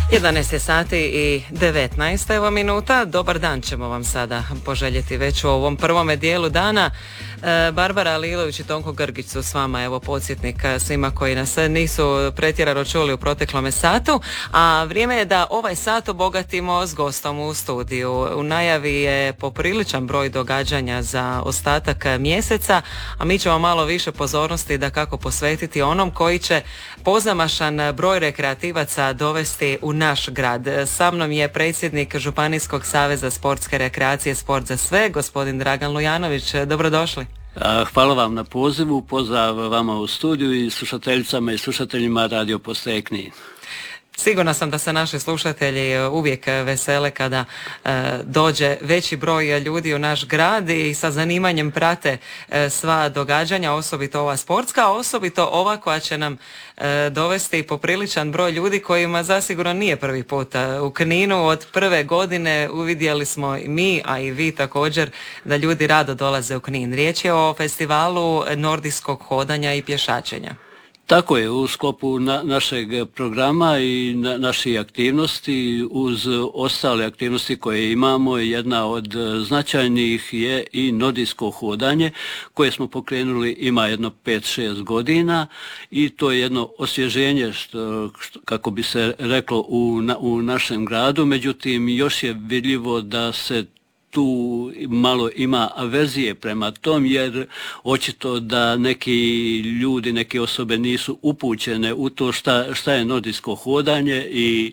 11 sati i 19 evo minuta. Dobar dan ćemo vam sada poželjeti već u ovom prvome dijelu dana. Barbara Alilović i Tonko Grgić su s vama, evo podsjetnik svima koji nas nisu pretjerano čuli u proteklome satu, a vrijeme je da ovaj sat obogatimo s gostom u studiju. U najavi je popriličan broj događanja za ostatak mjeseca, a mi ćemo malo više pozornosti da kako posvetiti onom koji će pozamašan broj rekreativaca dovesti u naš grad. Sa mnom je predsjednik Županijskog saveza sportske rekreacije Sport za sve, gospodin Dragan Lujanović. Dobrodošli. Hvala vam na pozivu, pozdrav vama u studiju i slušateljicama i slušateljima Radio Postaje Knin. Sigurna sam da se naši slušatelji uvijek vesele kada dođe veći broj ljudi u naš grad i sa zanimanjem prate sva događanja, osobito ova sportska, a osobito ova koja će nam dovesti popriličan broj ljudi kojima zasigurno nije prvi put u Kninu. Od prve godine uvidjeli smo i mi, a i vi također, da ljudi rado dolaze u Knin. Riječ je o festivalu nordijskog hodanja i pješačenja. Tako je, u sklopu našeg programa i naših aktivnosti, uz ostale aktivnosti koje imamo, jedna od značajnih je i nordijsko hodanje koje smo pokrenuli, ima jedno 5-6 godina i to je jedno osvježenje, kako bi se reklo, u našem gradu. Međutim, još je vidljivo da se tu malo ima averzije prema tom, jer očito da neki ljudi, neke osobe nisu upućene u to šta je nordijsko hodanje i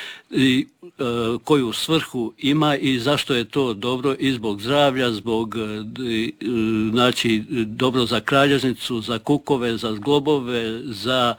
koju svrhu ima i zašto je to dobro i zbog zdravlja, zbog znači dobro za kralježnicu, za kukove, za zglobove, za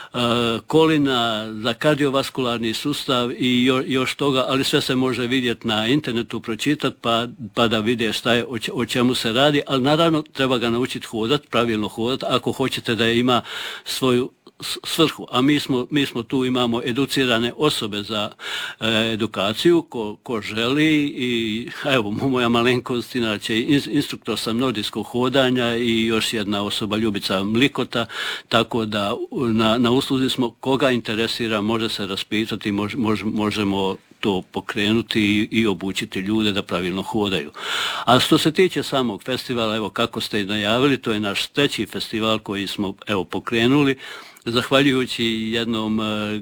kolina, za kardiovaskularni sustav i još toga, ali sve se može vidjeti na internetu, pročitati pa da vide šta je, o čemu se radi, ali naravno treba ga naučiti hodati, pravilno hodati, ako hoćete da ima svoju svrhu, a mi smo tu, imamo educirane osobe za edukaciju, ko želi, i evo moja malenkost, inače instruktor sam nordijskog hodanja i još jedna osoba, Ljubica Mlikota, tako da na usluzi smo, koga interesira može se raspitati, možemo to pokrenuti i obučiti ljude da pravilno hodaju. A što se tiče samog festivala, evo kako ste i najavili, to je naš 3. festival koji smo pokrenuli, zahvaljujući jednom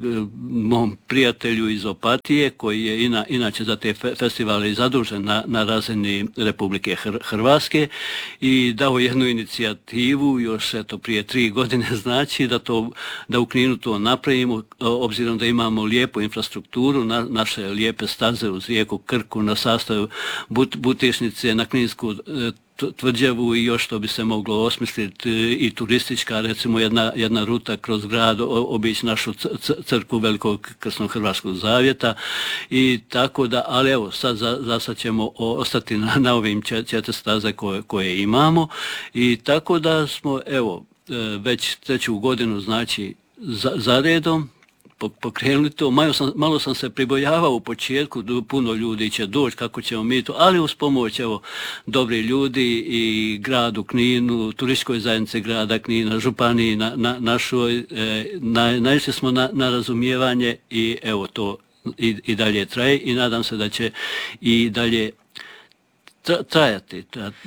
mom prijatelju iz Opatije koji je inače za te festivale zadužen na razini Republike Hrvatske i dao jednu inicijativu još prije 3 godine, znači da u Kninu to napravimo, obzirom da imamo lijepu infrastrukturu, naše lijepe staze uz rijeku Krku, na sastavu Butišnice, na Kninsku tvrđavu i još što bi se moglo osmisliti i turistička, recimo jedna ruta kroz grad, obići našu crkvu Velikog Krsnog Hrvatskog Zavjeta i tako da, ali evo sad ćemo ostati na ovim 4 staze koje imamo i tako da smo evo već 3. godinu, znači za redom pokrenuli to. Malo sam se pribojavao u početku, puno ljudi će doći, kako ćemo mi to, ali uz pomoć dobri ljudi i gradu Kninu, turističkoj zajednici grada Knina, županiji našoj, naišli smo na razumijevanje i evo to i dalje traje i nadam se da će i dalje trajati.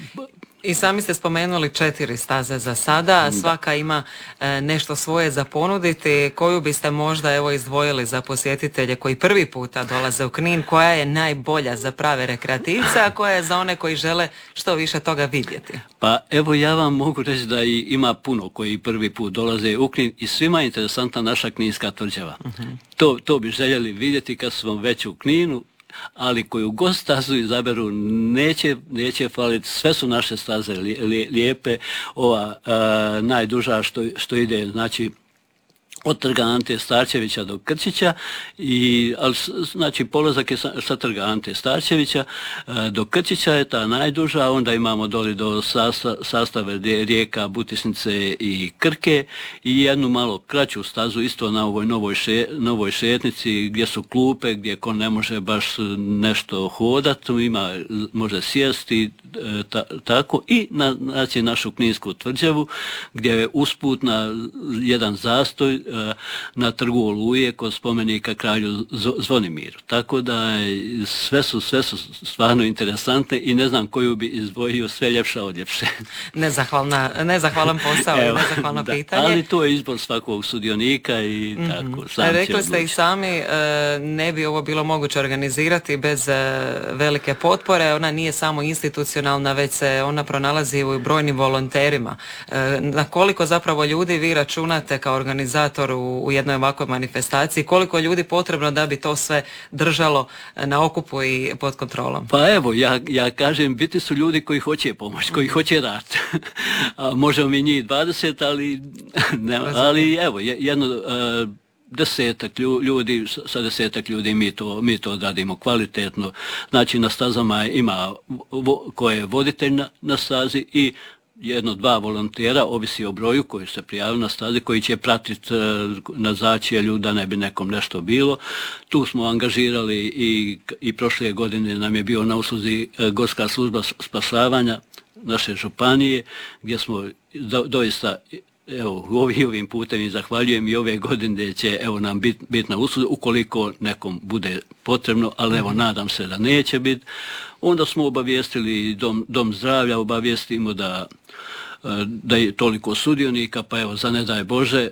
I sami ste spomenuli 4 staze za sada, svaka ima nešto svoje za ponuditi. Koju biste možda izdvojili za posjetitelje koji prvi puta dolaze u Knin, koja je najbolja za prave rekreativce, a koja je za one koji žele što više toga vidjeti? Pa evo ja vam mogu reći da ima puno koji prvi put dolaze u Knin i svima je interesantna naša Kninska tvrđava. To bi željeli vidjeti kad smo već u Kninu, ali koju god stazu izaberu neće faliti, sve su naše staze lijepe, ova najduža što ide, znači od Trga Ante Starčevića do Krčića, ali znači polazak je sa Trga Ante Starčevića do Krčića je ta najduža, onda imamo doli do sastave rijeka Butišnice i Krke i jednu malo kraću stazu isto na ovoj novoj šetnici gdje su klupe, gdje ko ne može baš nešto hodati, može sjesti, tako i na našu Kninsku tvrđavu gdje je usput na jedan zastoj na trgu Oluje kod spomenika kralju Zvonimiru. Tako da sve su stvarno interesantne i ne znam koju bi izdvojio, sve ljepša od ljepše. Nezahvalan posao i nezahvalno pitanje. Ali to je izbor svakog sudionika i tako. Rekli ste i sami, ne bi ovo bilo moguće organizirati bez velike potpore. Ona nije samo institucionalna, već se ona pronalazi u brojnim volonterima. Na koliko zapravo ljudi vi računate kao organizator u jednoj ovakvoj manifestaciji? Koliko ljudi potrebno da bi to sve držalo na okupu i pod kontrolom? Pa evo, ja kažem, biti su ljudi koji hoće pomoć, koji hoće rad. Možemo mi njih 20, ali evo, jedno 10 ljudi, sa 10 ljudi mi to radimo kvalitetno. Znači na stazama ima ko je voditelj na stazi i 1-2 volontera, ovisi o broju koji se prijavili na stazi, koji će pratiti na začelju da ne bi nekom nešto bilo. Tu smo angažirali i prošle godine nam je bio na usluzi Gorska služba spašavanja naše županije, gdje smo doista, evo, ovim putem i zahvaljujem, i ove godine će nam biti na usluzi ukoliko nekom bude potrebno, ali evo nadam se da neće biti. Onda smo obavijestili dom zdravlja, obavijestimo da je toliko sudionika, pa evo za ne daj Bože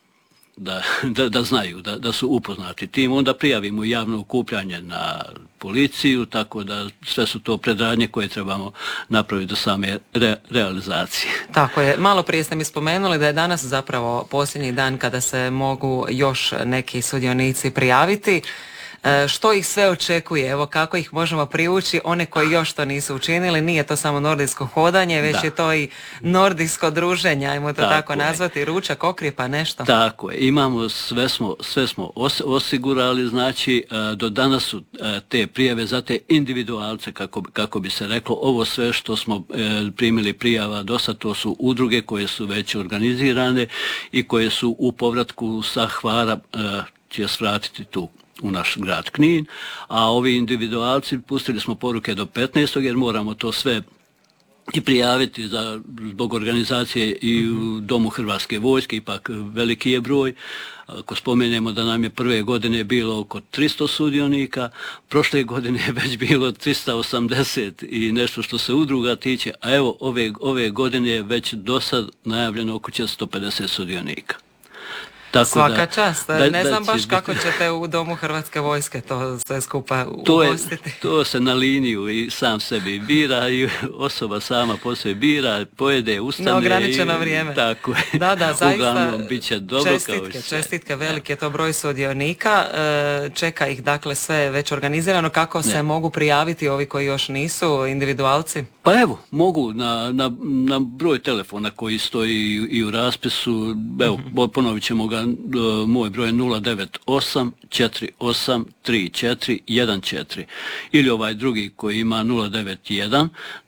da znaju, da su upoznati tim. Onda prijavimo javno okupljanje na policiju, tako da sve su to predradnje koje trebamo napraviti do same realizacije. Tako je. Malo prije ste mi spomenuli da je danas zapravo posljednji dan kada se mogu još neki sudionici prijaviti. Što ih sve očekuje? Evo, kako ih možemo privući, one koji još to nisu učinili? Nije to samo nordijsko hodanje, već je to i nordijsko druženje, ajmo to tako nazvati, ručak, okripa, nešto. Tako je, imamo, sve smo osigurali, znači do danas su te prijave za te individualce, kako bi se reklo, ovo sve što smo primili prijava do sad, to su udruge koje su već organizirane i koje su u povratku sa Hvara će svratiti tu u naš grad Knin, a ovi individualci pustili smo poruke do 15. jer moramo to sve i prijaviti zbog organizacije i u Domu Hrvatske vojske, ipak veliki je broj. Ako spomenemo da nam je prve godine bilo oko 300 sudionika, prošle godine je već bilo 380 i nešto što se udruga tiče, a evo ove godine je već do sad najavljeno oko 450 sudionika. Tako svaka čast. Ne znam baš kako ćete u Domu Hrvatske vojske to sve skupa ugostiti. To se na liniju i sam sebi bira i osoba sama po sebi bira, pojede, ustane. Neograničeno vrijeme. Tako je. Da, zaista. Uglavnom bit će dobro čestitke, veliki je to broj sudionika. Čeka ih dakle sve već organizirano. Kako se mogu prijaviti ovi koji još nisu individualci? Pa evo, mogu na broj telefona koji stoji i u raspisu. Evo, ponovit ćemo ga. Moj broj je 098 48 34 14 ili ovaj drugi koji ima 091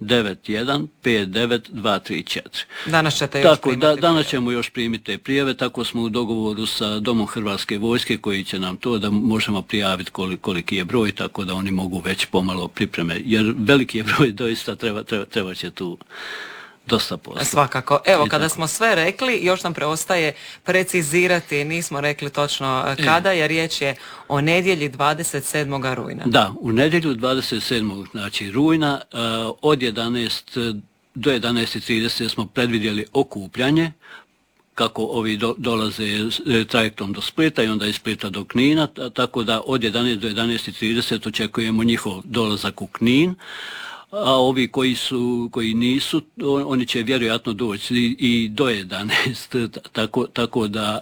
91 59 234. Danas ćete još primiti. Danas ćemo još primiti te prijave, tako smo u dogovoru sa Domom Hrvatske vojske koji će nam to da možemo prijaviti koliki je broj, tako da oni mogu već pomalo pripreme, jer veliki je broj, doista treba će tu dosta posla. Svakako. Evo, kada smo sve rekli, još nam preostaje precizirati, nismo rekli točno kada, jer riječ je o nedjelji 27. rujna. Da, u nedjelju 27. znači rujna od 11 do 11:30 smo predvidjeli okupljanje, kako ovi dolaze trajektom do Splita i onda iz Splita do Knina, tako da od 11 do 11:30 očekujemo njihov dolazak u Knin. A ovi koji nisu, oni će vjerojatno doći i do 11, tako da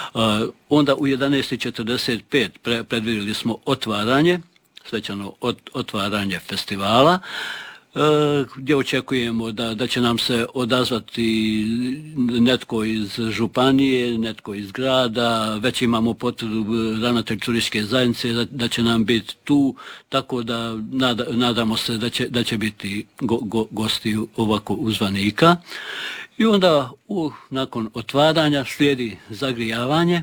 onda u 11:45 predvidjeli smo otvaranje, svečano otvaranje festivala, gdje očekujemo da će nam se odazvati netko iz županije, netko iz grada, već imamo potvrdu ravnatelj turističke zajednice da će nam biti tu, tako da nadamo se da će biti gosti ovako uzvanika. I onda nakon otvaranja slijedi zagrijavanje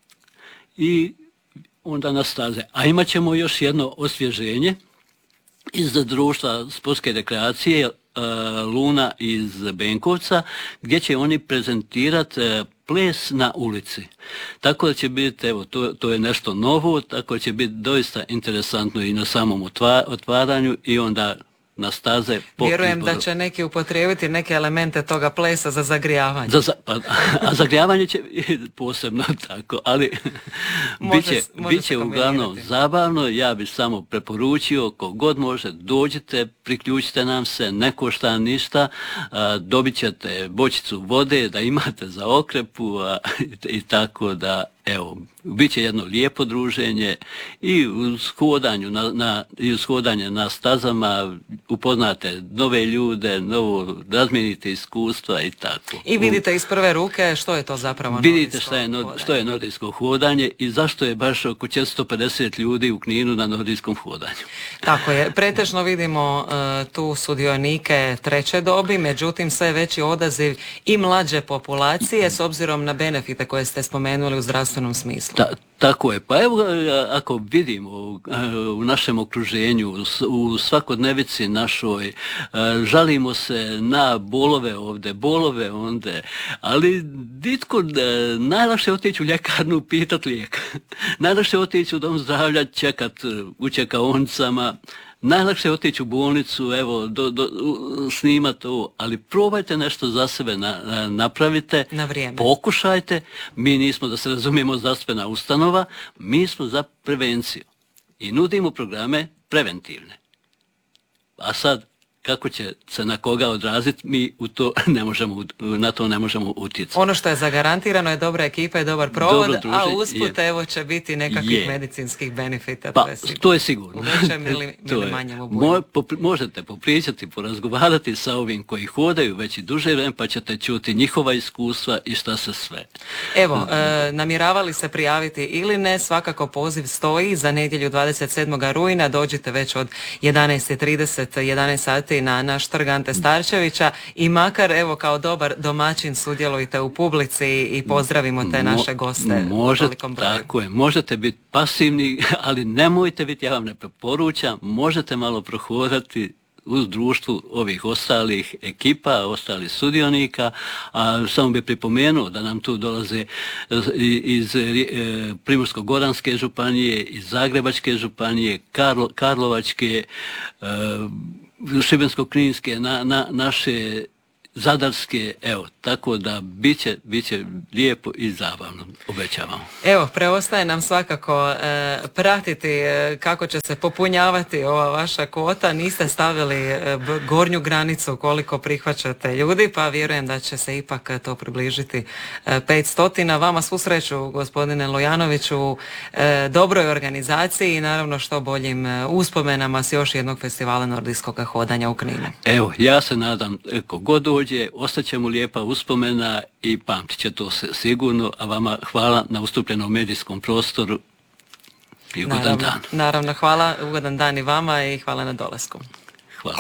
i onda na staze. A imat ćemo još jedno osvježenje iz društva sportske rekreacije, Luna iz Benkovca, gdje će oni prezentirati ples na ulici. Tako da će biti, evo, to je nešto novo, tako da će biti doista interesantno i na samom otvaranju i onda na staze po Vjerujem izboru. da će neki upotrijebiti neke elemente toga plesa za zagrijavanje. A zagrijavanje će posebno tako, ali bit će uglavnom zabavno. Ja bih samo preporučio, kogod može, dođite, priključite nam se, ne košta ništa, dobit ćete bočicu vode da imate za okrepu i tako da, evo, bit će jedno lijepo druženje i uz hodanje na stazama upoznate nove ljude, razmijenite iskustva i tako. I vidite iz prve ruke što je to zapravo vidite nordijsko što je nordijsko hodanje i zašto je baš oko 450 ljudi u Kninu na nordijskom hodanju. Tako je, pretežno vidimo tu sudionike treće dobi, međutim sve veći odaziv i mlađe populacije s obzirom na benefite koje ste spomenuli u zdravstvenom smislu. Tako je. Pa evo, ako vidimo u našem okruženju, u svakodnevici našoj, žalimo se na bolove onde, ali ditko, najlakše je otići u ljekarnu pitat lijek. Najlakše je otići u dom zdravlja, čekat u čekaonicama. Najlakše je otići u bolnicu, evo, snimati to, ali probajte nešto za sebe, napravite, na vrijeme. Pokušajte. Mi nismo, da se razumijemo, zdravstvena ustanova, mi smo za prevenciju i nudimo programe preventivne. A sad, kako će se na koga odraziti, mi na to ne možemo utjecati. Ono što je zagarantirano je dobra ekipa i dobar provod, a usput evo će biti nekakvih medicinskih benefita. Pa, to je sigurno. U većem ili manjem obuju. Možete popričati, porazgovarati sa ovim koji hodaju već i duže vreme, pa ćete čuti njihova iskustva i šta se sve. Evo, namjeravali se prijaviti ili ne, svakako poziv stoji za nedjelju 27. rujna, dođite već od 11:30, 11 sati na naš trg Ante Starčevića i makar, evo, kao dobar domaćin sudjelujte u publici i pozdravimo te naše goste. Tako je, možete biti pasivni, ali nemojte biti, ja vam ne preporučam, možete malo prohodati uz društvu ovih ostalih ekipa, ostalih sudionika, a samo bih pripomenuo da nam tu dolaze iz Primorsko-goranske županije, iz Zagrebačke županije, Karlovačke, Šibensko-kninske, naše Zadarske, evo, tako da bit će lijepo i zabavno, obećavamo. Evo, preostaje nam svakako pratiti kako će se popunjavati ova vaša kvota. Niste stavili gornju granicu koliko prihvaćate ljudi, pa vjerujem da će se ipak to približiti 500. Vama svu sreću, gospodine Lojanoviću, dobroj organizaciji i naravno što boljim uspomenama s još jednog festivala nordijskog hodanja u Kninu. Evo, ja se nadam, kogod dođe, ostaće mu lijepa uspomena i pamtit će to sigurno, a vama hvala na ustupljenom medijskom prostoru i ugodan dan. Naravno, hvala, ugodan dan i vama i hvala na dolasku.